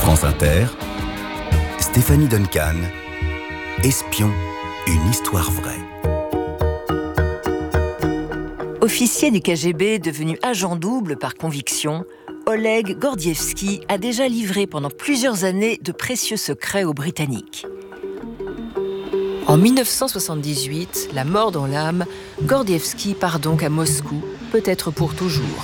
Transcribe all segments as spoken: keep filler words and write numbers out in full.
France Inter, Stéphanie Duncan, Espion, une histoire vraie. Officier du K G B devenu agent double par conviction, Oleg Gordievsky a déjà livré pendant plusieurs années de précieux secrets aux Britanniques. En mille neuf cent soixante-dix-huit, la mort dans l'âme, Gordievsky part donc à Moscou, peut-être pour toujours.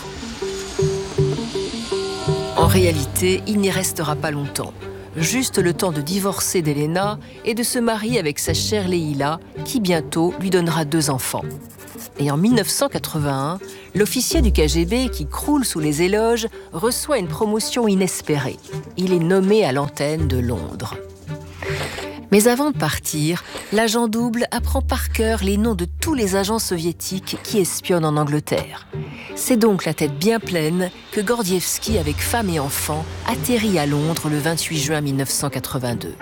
En réalité, il n'y restera pas longtemps. Juste le temps de divorcer d'Elena et de se marier avec sa chère Leïla, qui bientôt lui donnera deux enfants. Et en mille neuf cent quatre-vingt-un, l'officier du K G B qui croule sous les éloges reçoit une promotion inespérée. Il est nommé à l'antenne de Londres. Mais avant de partir, l'agent double apprend par cœur les noms de tous les agents soviétiques qui espionnent en Angleterre. C'est donc la tête bien pleine que Gordievsky, avec femme et enfants, atterrit à Londres le vingt-huit juin mille neuf cent quatre-vingt-deux.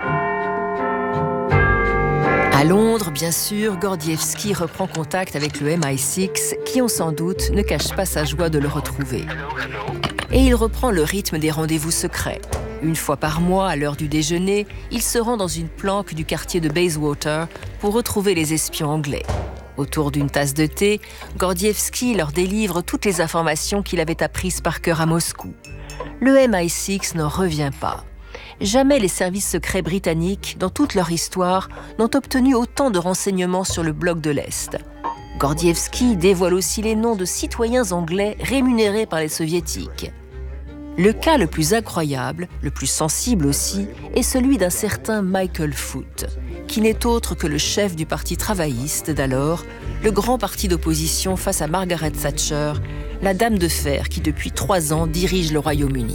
À Londres, bien sûr, Gordievsky reprend contact avec le M I six, qui, on s'en doute, ne cache pas sa joie de le retrouver. Et il reprend le rythme des rendez-vous secrets. Une fois par mois, à l'heure du déjeuner, il se rend dans une planque du quartier de Bayswater pour retrouver les espions anglais. Autour d'une tasse de thé, Gordievsky leur délivre toutes les informations qu'il avait apprises par cœur à Moscou. Le M I six n'en revient pas. Jamais les services secrets britanniques, dans toute leur histoire, n'ont obtenu autant de renseignements sur le bloc de l'Est. Gordievsky dévoile aussi les noms de citoyens anglais rémunérés par les soviétiques. Le cas le plus incroyable, le plus sensible aussi, est celui d'un certain Michael Foot, qui n'est autre que le chef du parti travailliste d'alors, le grand parti d'opposition face à Margaret Thatcher, la dame de fer qui depuis trois ans dirige le Royaume-Uni.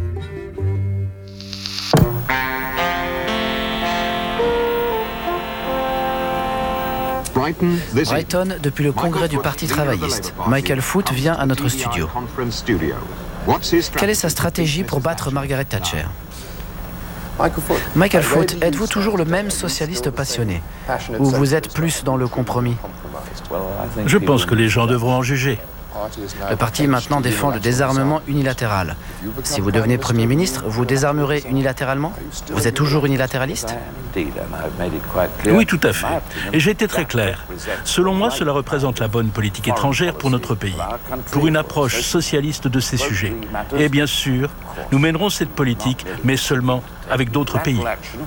Brighton, depuis le congrès du Parti travailliste. Michael Foot vient à notre studio. Quelle est sa stratégie pour battre Margaret Thatcher? Michael Foot, êtes-vous toujours le même socialiste passionné? Ou vous êtes plus dans le compromis? Je pense que les gens devront en juger. Le parti maintenant défend le désarmement unilatéral. Si vous devenez Premier ministre, vous désarmerez unilatéralement? Vous êtes toujours unilatéraliste? Oui, tout à fait. Et j'ai été très clair. Selon moi, cela représente la bonne politique étrangère pour notre pays, pour une approche socialiste de ces sujets. Et bien sûr, nous mènerons cette politique, mais seulement avec d'autres pays.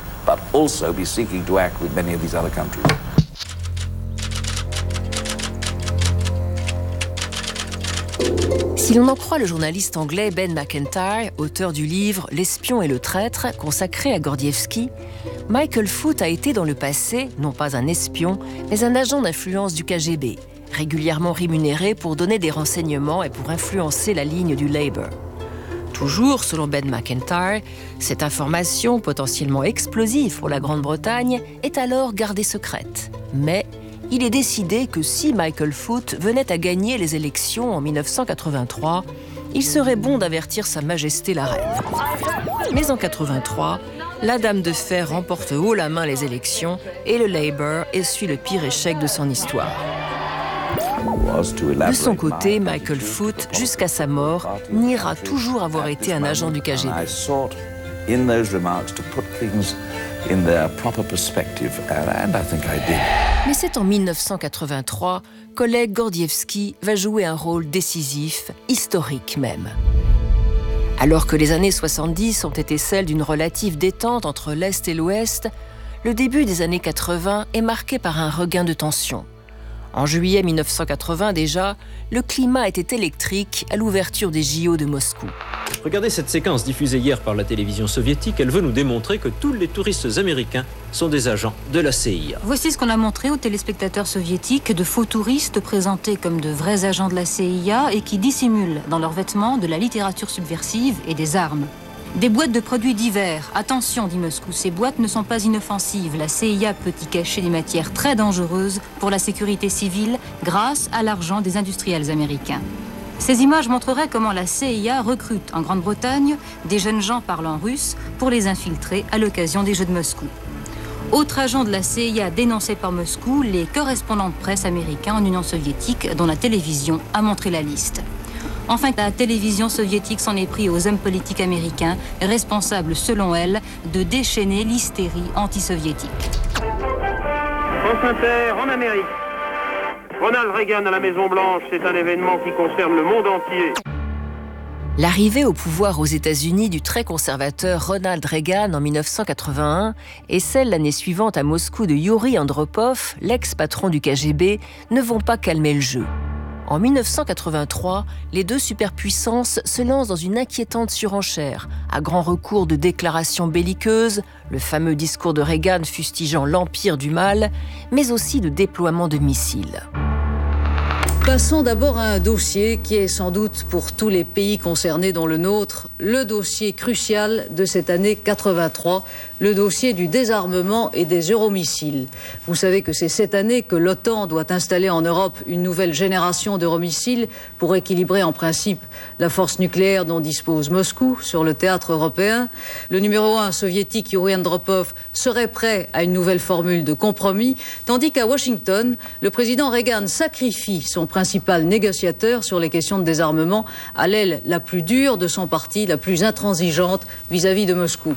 Si l'on en croit le journaliste anglais Ben Macintyre, auteur du livre « L'espion et le traître » consacré à Gordievsky, Michael Foot a été dans le passé, non pas un espion, mais un agent d'influence du K G B, régulièrement rémunéré pour donner des renseignements et pour influencer la ligne du Labour. Toujours, selon Ben Macintyre, cette information, potentiellement explosive pour la Grande-Bretagne, est alors gardée secrète. Mais il est décidé que si Michael Foot venait à gagner les élections en mille neuf cent quatre-vingt-trois, il serait bon d'avertir Sa Majesté la Reine. Mais en quatre-vingt-trois, la Dame de Fer remporte haut la main les élections et le Labour essuie le pire échec de son histoire. De son côté, Michael Foot, jusqu'à sa mort, niera toujours avoir été un agent du K G B. In their proper perspective, and I think I did. Mais c'est en mille neuf cent quatre-vingt-trois qu'Oleg Gordievsky va jouer un rôle décisif, historique même. Alors que les années soixante-dix ont été celles d'une relative détente entre l'Est et l'Ouest, le début des années quatre-vingts est marqué par un regain de tension. En juillet mille neuf cent quatre-vingts déjà, le climat était électrique à l'ouverture des J O de Moscou. Regardez cette séquence diffusée hier par la télévision soviétique. Elle veut nous démontrer que tous les touristes américains sont des agents de la C I A. Voici ce qu'on a montré aux téléspectateurs soviétiques, de faux touristes présentés comme de vrais agents de la C I A et qui dissimulent dans leurs vêtements de la littérature subversive et des armes. Des boîtes de produits divers. Attention, dit Moscou, ces boîtes ne sont pas inoffensives. La C I A peut y cacher des matières très dangereuses pour la sécurité civile grâce à l'argent des industriels américains. Ces images montreraient comment la C I A recrute en Grande-Bretagne des jeunes gens parlant russe pour les infiltrer à l'occasion des Jeux de Moscou. Autre agent de la C I A dénoncé par Moscou, les correspondants de presse américains en Union soviétique dont la télévision a montré la liste. Enfin, la télévision soviétique s'en est pris aux hommes politiques américains, responsables, selon elle, de déchaîner l'hystérie anti-soviétique. France Inter, en Amérique. Ronald Reagan à la Maison-Blanche, c'est un événement qui concerne le monde entier. L'arrivée au pouvoir aux États-Unis du très conservateur Ronald Reagan en mille neuf cent quatre-vingt-un et celle l'année suivante à Moscou de Youri Andropov, l'ex-patron du K G B, ne vont pas calmer le jeu. En mille neuf cent quatre-vingt-trois, les deux superpuissances se lancent dans une inquiétante surenchère, à grand recours de déclarations belliqueuses, le fameux discours de Reagan fustigeant l'empire du mal, mais aussi de déploiement de missiles. Passons d'abord à un dossier qui est sans doute pour tous les pays concernés dont le nôtre, le dossier crucial de cette année quatre-vingt-trois, le dossier du désarmement et des euromissiles. Vous savez que c'est cette année que l'OTAN doit installer en Europe une nouvelle génération d'euromissiles pour équilibrer en principe la force nucléaire dont dispose Moscou sur le théâtre européen. Le numéro un soviétique Youri Andropov serait prêt à une nouvelle formule de compromis, tandis qu'à Washington, le président Reagan sacrifie son principal négociateur sur les questions de désarmement à l'aile la plus dure de son parti, la plus intransigeante vis-à-vis de Moscou.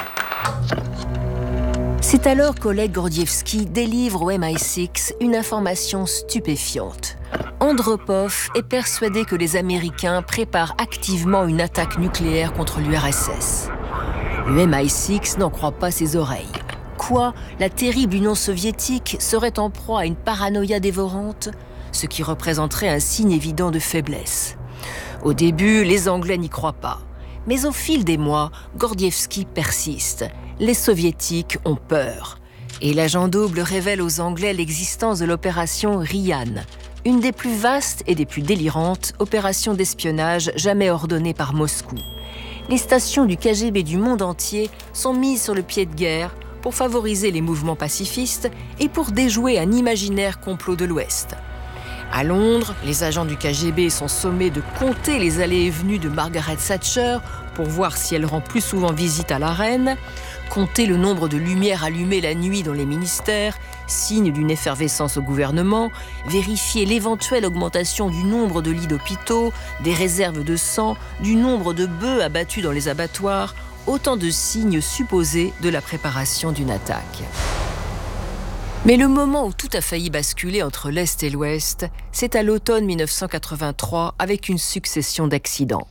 C'est alors qu'Oleg Gordievsky délivre au M I six une information stupéfiante. Andropov est persuadé que les Américains préparent activement une attaque nucléaire contre l'U R S S. Le M I six n'en croit pas ses oreilles. Quoi, la terrible Union soviétique serait en proie à une paranoïa dévorante, ce qui représenterait un signe évident de faiblesse. Au début, les Anglais n'y croient pas. Mais au fil des mois, Gordievsky persiste. Les Soviétiques ont peur. Et l'agent double révèle aux Anglais l'existence de l'opération Ryan, une des plus vastes et des plus délirantes opérations d'espionnage jamais ordonnées par Moscou. Les stations du K G B du monde entier sont mises sur le pied de guerre pour favoriser les mouvements pacifistes et pour déjouer un imaginaire complot de l'Ouest. À Londres, les agents du K G B sont sommés de compter les allées et venues de Margaret Thatcher pour voir si elle rend plus souvent visite à la reine, compter le nombre de lumières allumées la nuit dans les ministères, signe d'une effervescence au gouvernement, vérifier l'éventuelle augmentation du nombre de lits d'hôpitaux, des réserves de sang, du nombre de bœufs abattus dans les abattoirs, autant de signes supposés de la préparation d'une attaque. Mais le moment où tout a failli basculer entre l'Est et l'Ouest, c'est à l'automne mille neuf cent quatre-vingt-trois avec une succession d'accidents.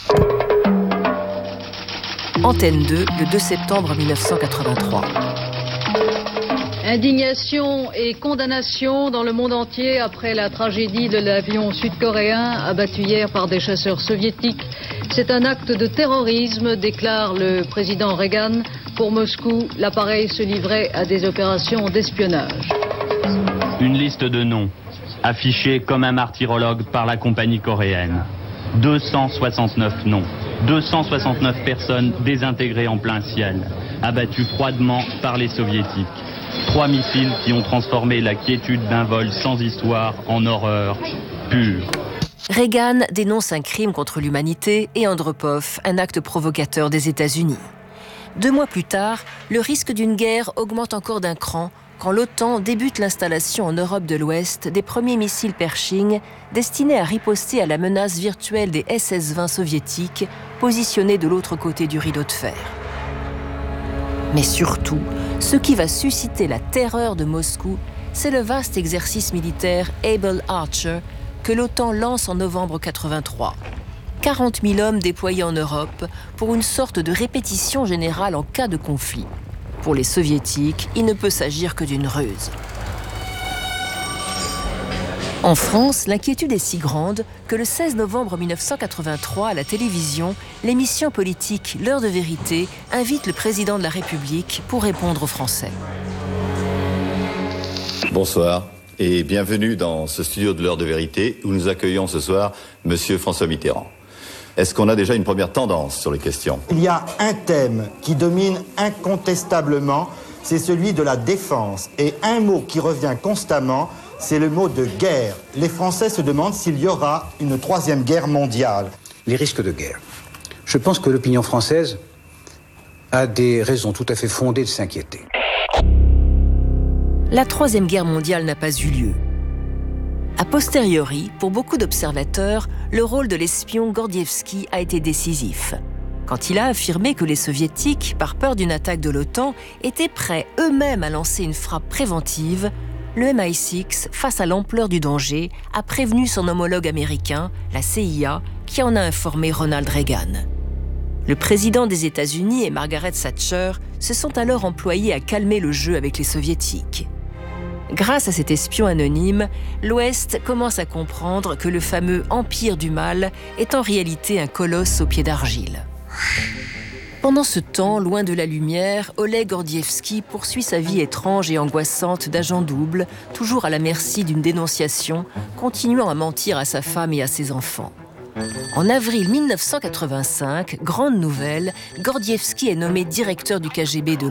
Antenne deux, le deux septembre mille neuf cent quatre-vingt-trois. Indignation et condamnation dans le monde entier après la tragédie de l'avion sud-coréen abattu hier par des chasseurs soviétiques. C'est un acte de terrorisme, déclare le président Reagan. Pour Moscou, l'appareil se livrait à des opérations d'espionnage. Une liste de noms, affichée comme un martyrologue par la compagnie coréenne. deux cent soixante-neuf noms, deux cent soixante-neuf personnes désintégrées en plein ciel, abattues froidement par les soviétiques. Trois missiles qui ont transformé la quiétude d'un vol sans histoire en horreur pure. Reagan dénonce un crime contre l'humanité et Andropov, un acte provocateur des États-Unis. Deux mois plus tard, le risque d'une guerre augmente encore d'un cran quand l'OTAN débute l'installation en Europe de l'Ouest des premiers missiles Pershing destinés à riposter à la menace virtuelle des S S vingt soviétiques positionnés de l'autre côté du rideau de fer. Mais surtout, ce qui va susciter la terreur de Moscou, c'est le vaste exercice militaire Able Archer que l'OTAN lance en novembre quatre-vingt-trois. quarante mille hommes déployés en Europe pour une sorte de répétition générale en cas de conflit. Pour les soviétiques, il ne peut s'agir que d'une ruse. En France, l'inquiétude est si grande que le seize novembre mille neuf cent quatre-vingt-trois, à la télévision, l'émission politique L'heure de vérité invite le président de la République pour répondre aux Français. Bonsoir et bienvenue dans ce studio de L'heure de vérité où nous accueillons ce soir Monsieur François Mitterrand. Est-ce qu'on a déjà une première tendance sur les questions ? Il y a un thème qui domine incontestablement, c'est celui de la défense. Et un mot qui revient constamment, c'est le mot de guerre. Les Français se demandent s'il y aura une troisième guerre mondiale. Les risques de guerre. Je pense que l'opinion française a des raisons tout à fait fondées de s'inquiéter. La troisième guerre mondiale n'a pas eu lieu. A posteriori, pour beaucoup d'observateurs, le rôle de l'espion Gordievski a été décisif. Quand il a affirmé que les Soviétiques, par peur d'une attaque de l'OTAN, étaient prêts eux-mêmes à lancer une frappe préventive, le M I six, face à l'ampleur du danger, a prévenu son homologue américain, la C I A, qui en a informé Ronald Reagan. Le président des États-Unis et Margaret Thatcher se sont alors employés à calmer le jeu avec les Soviétiques. Grâce à cet espion anonyme, l'Ouest commence à comprendre que le fameux Empire du Mal est en réalité un colosse aux pieds d'argile. Pendant ce temps, loin de la lumière, Oleg Gordievski poursuit sa vie étrange et angoissante d'agent double, toujours à la merci d'une dénonciation, continuant à mentir à sa femme et à ses enfants. En avril mille neuf cent quatre-vingt-cinq, grande nouvelle, Gordievski est nommé directeur du K G B de